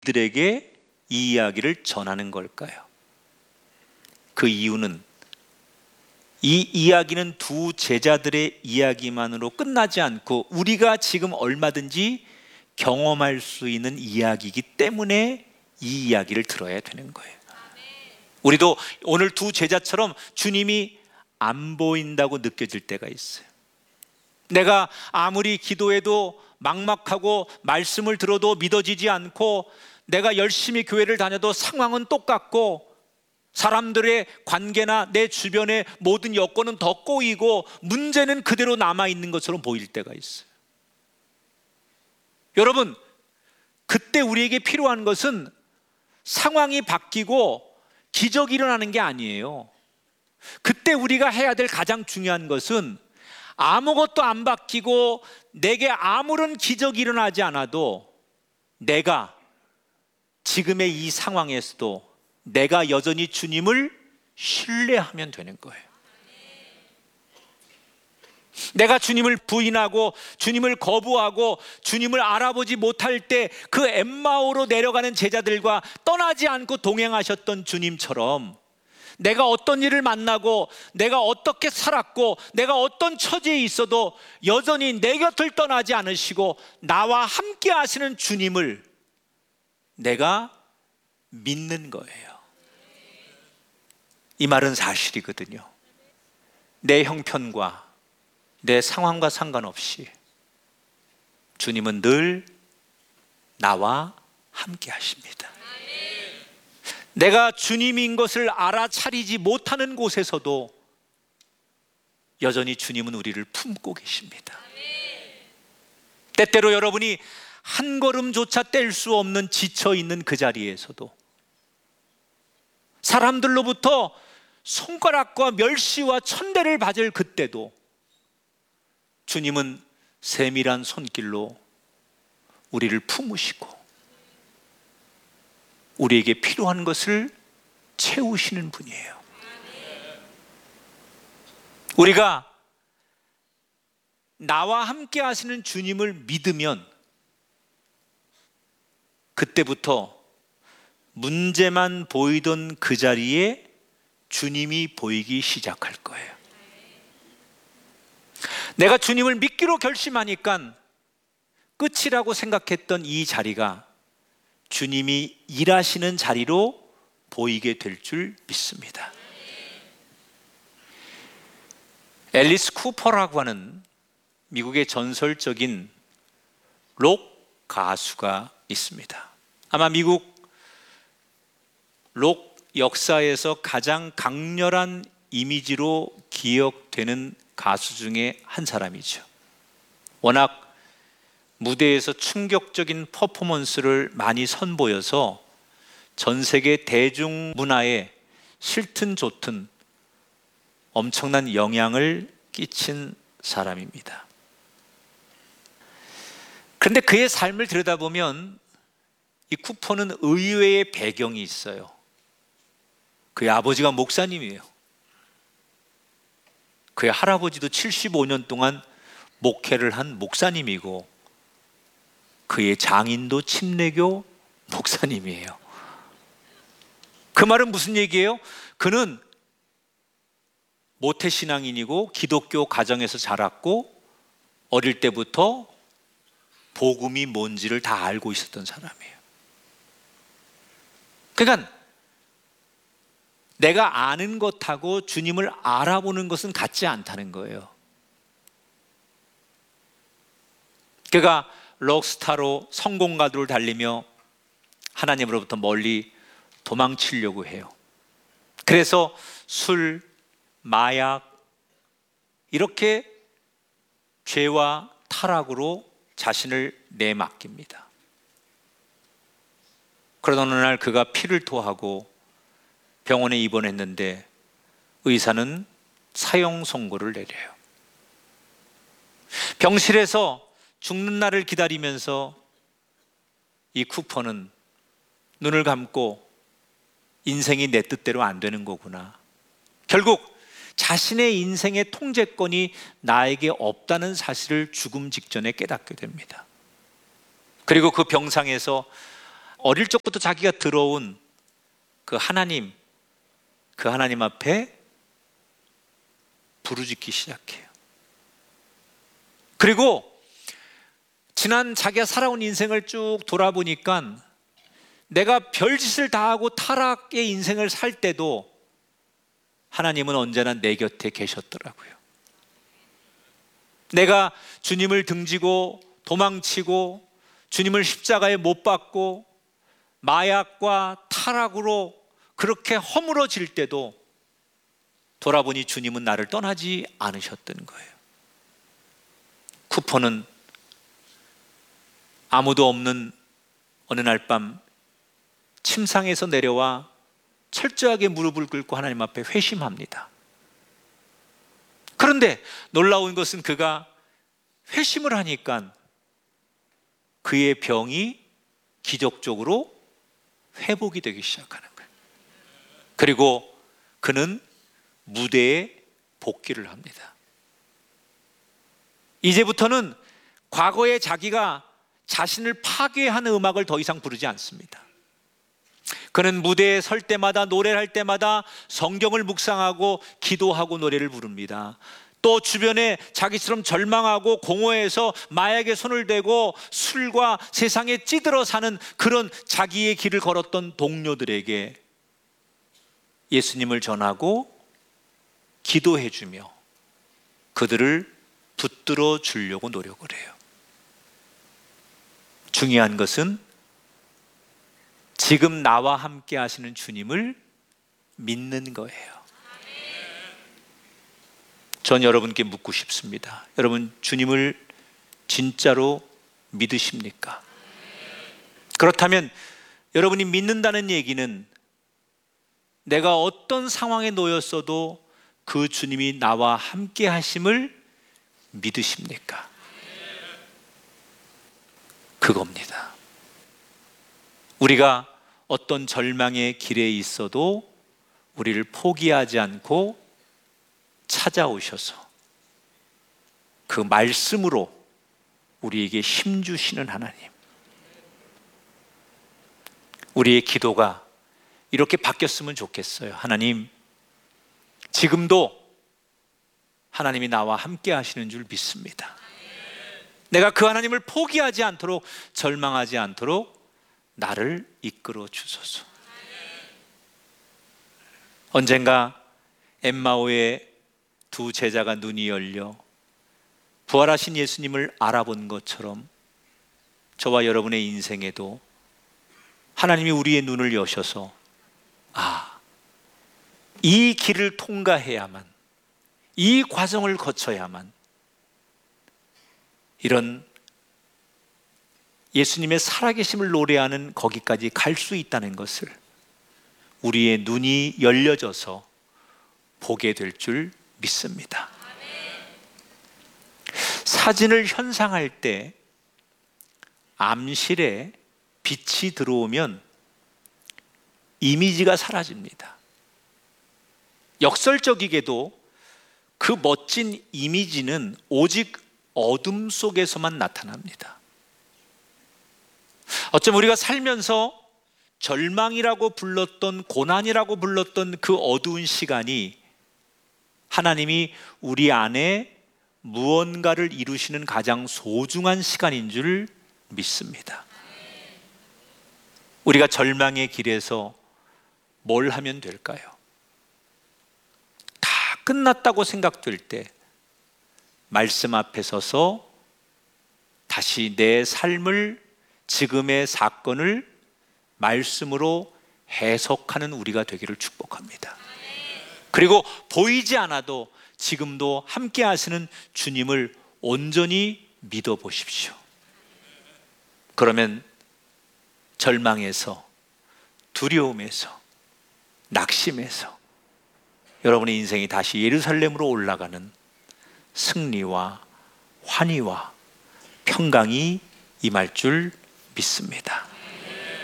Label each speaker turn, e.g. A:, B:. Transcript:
A: 들에게 이 이야기를 전하는 걸까요? 그 이유는 이 이야기는 두 제자들의 이야기만으로 끝나지 않고 우리가 지금 얼마든지 경험할 수 있는 이야기이기 때문에 이 이야기를 들어야 되는 거예요. 우리도 오늘 두 제자처럼 주님이 안 보인다고 느껴질 때가 있어요. 내가 아무리 기도해도 막막하고 말씀을 들어도 믿어지지 않고 내가 열심히 교회를 다녀도 상황은 똑같고 사람들의 관계나 내 주변의 모든 여건은 더 꼬이고 문제는 그대로 남아있는 것처럼 보일 때가 있어요. 여러분, 그때 우리에게 필요한 것은 상황이 바뀌고 기적이 일어나는 게 아니에요. 그때 우리가 해야 될 가장 중요한 것은 아무것도 안 바뀌고 내게 아무런 기적이 일어나지 않아도 내가 지금의 이 상황에서도 내가 여전히 주님을 신뢰하면 되는 거예요. 내가 주님을 부인하고 주님을 거부하고 주님을 알아보지 못할 때 그 엠마오로 내려가는 제자들과 떠나지 않고 동행하셨던 주님처럼 내가 어떤 일을 만나고 내가 어떻게 살았고 내가 어떤 처지에 있어도 여전히 내 곁을 떠나지 않으시고 나와 함께 하시는 주님을 내가 믿는 거예요. 이 말은 사실이거든요. 내 형편과 내 상황과 상관없이 주님은 늘 나와 함께 하십니다. 내가 주님인 것을 알아차리지 못하는 곳에서도 여전히 주님은 우리를 품고 계십니다. 때때로 여러분이 한 걸음조차 뗄 수 없는 지쳐있는 그 자리에서도 사람들로부터 손가락과 멸시와 천대를 받을 그때도 주님은 세밀한 손길로 우리를 품으시고 우리에게 필요한 것을 채우시는 분이에요. 우리가 나와 함께 하시는 주님을 믿으면 그때부터 문제만 보이던 그 자리에 주님이 보이기 시작할 거예요. 내가 주님을 믿기로 결심하니까 끝이라고 생각했던 이 자리가 주님이 일하시는 자리로 보이게 될 줄 믿습니다. 앨리스 쿠퍼라고 하는 미국의 전설적인 록 가수가 있습니다. 아마 미국 록 역사에서 가장 강렬한 이미지로 기억되는 가수 중에 한 사람이죠. 워낙 무대에서 충격적인 퍼포먼스를 많이 선보여서 전 세계 대중문화에 싫든 좋든 엄청난 영향을 끼친 사람입니다. 그런데 그의 삶을 들여다보면 이 쿠퍼는 의외의 배경이 있어요. 그의 아버지가 목사님이에요. 그의 할아버지도 75년 동안 목회를 한 목사님이고 그의 장인도 침례교 목사님이에요. 그 말은 무슨 얘기예요? 그는 모태신앙인이고 기독교 가정에서 자랐고 어릴 때부터 복음이 뭔지를 다 알고 있었던 사람이에요. 그러니까 내가 아는 것하고 주님을 알아보는 것은 같지 않다는 거예요. 그가 록스타로 성공가도를 달리며 하나님으로부터 멀리 도망치려고 해요. 그래서 술, 마약 이렇게 죄와 타락으로 자신을 내맡깁니다. 그러던 어느 날 그가 피를 토하고 병원에 입원했는데 의사는 사형 선고를 내려요. 병실에서 죽는 날을 기다리면서 이 쿠퍼는 눈을 감고 인생이 내 뜻대로 안 되는 거구나, 결국 자신의 인생의 통제권이 나에게 없다는 사실을 죽음 직전에 깨닫게 됩니다. 그리고 그 병상에서 어릴 적부터 자기가 들어온 그 하나님 앞에 부르짖기 시작해요. 그리고 지난 자기가 살아온 인생을 쭉 돌아보니까 내가 별짓을 다 하고 타락의 인생을 살 때도 하나님은 언제나 내 곁에 계셨더라고요. 내가 주님을 등지고 도망치고 주님을 십자가에 못 박고 마약과 타락으로 그렇게 허물어질 때도 돌아보니 주님은 나를 떠나지 않으셨던 거예요. 쿠퍼는 아무도 없는 어느 날 밤 침상에서 내려와 철저하게 무릎을 꿇고 하나님 앞에 회심합니다. 그런데 놀라운 것은 그가 회심을 하니까 그의 병이 기적적으로 회복이 되기 시작하는 거예요. 그리고 그는 무대에 복귀를 합니다. 이제부터는 과거에 자기가 자신을 파괴하는 음악을 더 이상 부르지 않습니다. 그는 무대에 설 때마다, 노래를 할 때마다 성경을 묵상하고 기도하고 노래를 부릅니다. 또 주변에 자기처럼 절망하고 공허해서 마약에 손을 대고 술과 세상에 찌들어 사는 그런 자기의 길을 걸었던 동료들에게 예수님을 전하고 기도해주며 그들을 붙들어 주려고 노력을 해요. 중요한 것은 지금 나와 함께 하시는 주님을 믿는 거예요. 전 여러분께 묻고 싶습니다. 여러분 주님을 진짜로 믿으십니까? 그렇다면 여러분이 믿는다는 얘기는 내가 어떤 상황에 놓였어도 그 주님이 나와 함께 하심을 믿으십니까? 그겁니다. 우리가 어떤 절망의 길에 있어도 우리를 포기하지 않고 찾아오셔서 그 말씀으로 우리에게 힘 주시는 하나님. 우리의 기도가 이렇게 바뀌었으면 좋겠어요. 하나님, 지금도 하나님이 나와 함께 하시는 줄 믿습니다. 내가 그 하나님을 포기하지 않도록, 절망하지 않도록 나를 이끌어 주소서. 언젠가 엠마오의 두 제자가 눈이 열려 부활하신 예수님을 알아본 것처럼 저와 여러분의 인생에도 하나님이 우리의 눈을 여셔서 이 길을 통과해야만, 이 과정을 거쳐야만 이런 예수님의 살아계심을 노래하는 거기까지 갈 수 있다는 것을 우리의 눈이 열려져서 보게 될 줄 믿습니다. 사진을 현상할 때 암실에 빛이 들어오면 이미지가 사라집니다. 역설적이게도 그 멋진 이미지는 오직 어둠 속에서만 나타납니다. 어쩜 우리가 살면서 절망이라고 불렀던, 고난이라고 불렀던 그 어두운 시간이 하나님이 우리 안에 무언가를 이루시는 가장 소중한 시간인 줄 믿습니다. 우리가 절망의 길에서 뭘 하면 될까요? 다 끝났다고 생각될 때 말씀 앞에 서서 다시 내 삶을, 지금의 사건을 말씀으로 해석하는 우리가 되기를 축복합니다. 그리고 보이지 않아도 지금도 함께 하시는 주님을 온전히 믿어 보십시오. 그러면 절망에서, 두려움에서, 낙심에서 여러분의 인생이 다시 예루살렘으로 올라가는 승리와 환희와 평강이 임할 줄 믿습니다.